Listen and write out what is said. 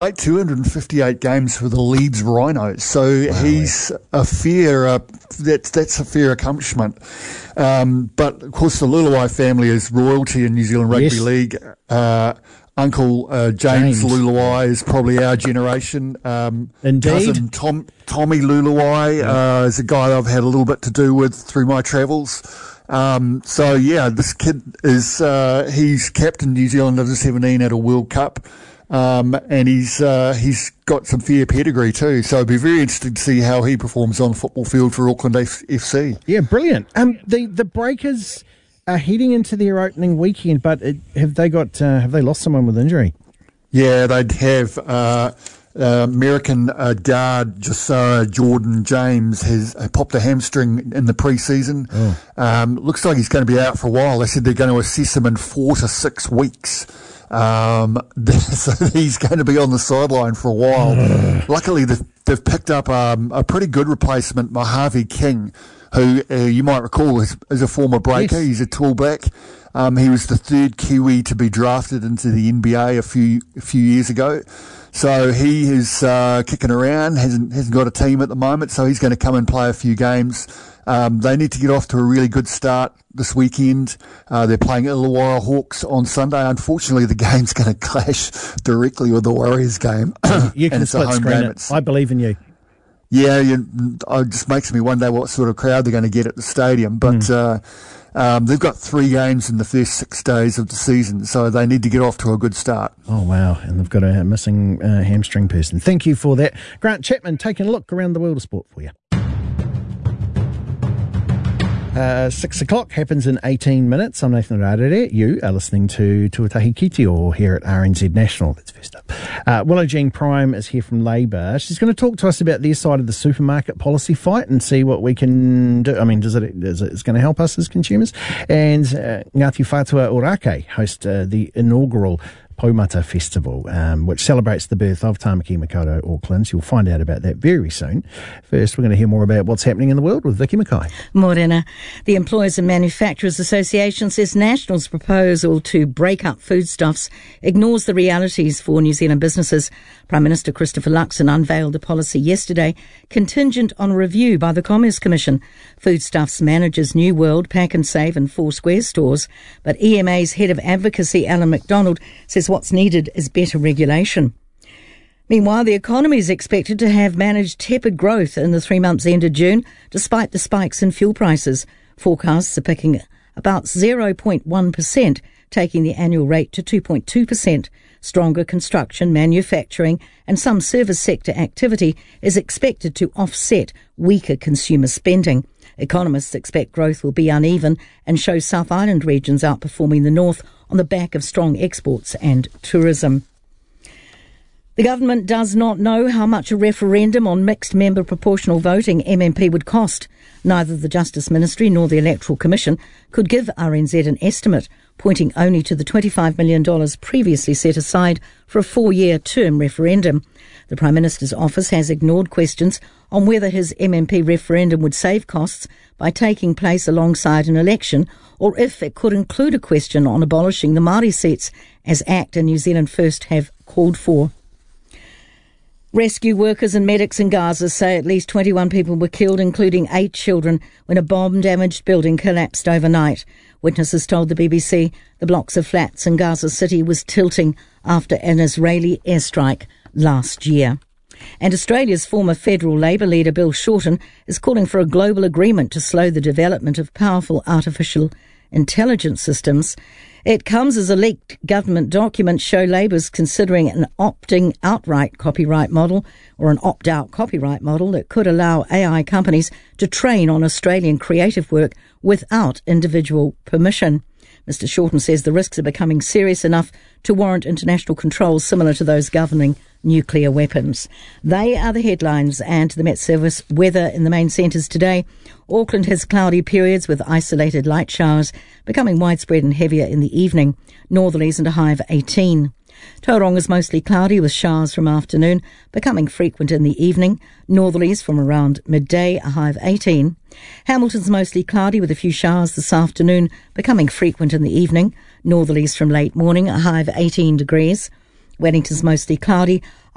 Played 258 games for the Leeds Rhinos, so he's a fair. That's a fair accomplishment. But of course, the Luluai family is royalty in New Zealand Rugby League. Uncle James Luluai is probably our generation. Indeed. Cousin Tommy Luluai is a guy I've had a little bit to do with through my travels. This kid is he's captained New Zealand under 17 at a World Cup. And he's got some fair pedigree too, so it'd be very interesting to see how he performs on the football field for Auckland FC. Yeah, brilliant. The Breakers are heading into their opening weekend, but have they lost someone with injury? Yeah, they'd have American guard Jordan James has popped a hamstring in the pre-season. Looks like he's going to be out for a while. They said they're going to assess him in 4 to 6 weeks. So he's going to be on the sideline for a while. Luckily, they've picked up a pretty good replacement, Mojave King, who you might recall is a former Breaker. Yes. He's a tallback. He was the third Kiwi to be drafted into the NBA a few years ago. So he is kicking around, hasn't got a team at the moment, so he's going to come and play a few games. They need to get off to a really good start this weekend. They're playing Illawarra Hawks on Sunday. Unfortunately, the game's going to clash directly with the Warriors game. You can split screen it. I believe in you. Yeah, it just makes me wonder what sort of crowd they're going to get at the stadium. But they've got 3 games in the first 6 days of the season, so they need to get off to a good start. Oh, wow. And they've got a missing hamstring person. Thank you for that. Grant Chapman taking a look around the world of sport for you. 6 o'clock happens in 18 minutes. I'm Nathan Rarere. You are listening to Tuatahi Kitio here at RNZ National. That's first up. Willow Jean Prime is here from Labour. She's going to talk to us about their side of the supermarket policy fight and see what we can do. I mean, it's going to help us as consumers. And Ngāti Whātua Orake host the inaugural Paumata Festival, which celebrates the birth of Tamaki Makaurau Auckland. You'll find out about that very soon. First, we're going to hear more about what's happening in the world with Vicky Mackay. Morena. The Employers and Manufacturers Association says National's proposal to break up foodstuffs ignores the realities for New Zealand businesses. Prime Minister Christopher Luxon unveiled a policy yesterday contingent on review by the Commerce Commission. Foodstuffs manages New World, Pack and Save and Four Square stores, but EMA's head of advocacy, Alan McDonald, says what's needed is better regulation. Meanwhile, the economy is expected to have managed tepid growth in the 3 months ended June, despite the spikes in fuel prices. Forecasts are picking about 0.1%, taking the annual rate to 2.2%. Stronger construction, manufacturing and some service sector activity is expected to offset weaker consumer spending. Economists expect growth will be uneven and show South Island regions outperforming the North on the back of strong exports and tourism. The government does not know how much a referendum on mixed member proportional voting MMP would cost. Neither the Justice Ministry nor the Electoral Commission could give RNZ an estimate, pointing only to the $25 million previously set aside for a 4-year term referendum. The Prime Minister's office has ignored questions on whether his MMP referendum would save costs by taking place alongside an election, or if it could include a question on abolishing the Māori seats, as ACT and New Zealand First have called for. Rescue workers and medics in Gaza say at least 21 people were killed, including 8 children, when a bomb-damaged building collapsed overnight. Witnesses told the BBC the blocks of flats in Gaza City was tilting after an Israeli airstrike last year. And Australia's former federal Labour leader Bill Shorten is calling for a global agreement to slow the development of powerful artificial intelligence systems. It comes as a leaked government document show Labour's considering an opting outright copyright model or an opt-out copyright model that could allow AI companies to train on Australian creative work without individual permission. Mr. Shorten says the risks are becoming serious enough to warrant international controls similar to those governing nuclear weapons. They are the headlines, and the Met Service weather in the main centres today. Auckland has cloudy periods with isolated light showers becoming widespread and heavier in the evening. Northerlies and a high of 18. Tauranga is mostly cloudy with showers from afternoon becoming frequent in the evening. Northerlies from around midday, a high of 18. Hamilton's mostly cloudy with a few showers this afternoon becoming frequent in the evening. Northerlies from late morning, a high of 18 degrees. Wellington's mostly cloudy,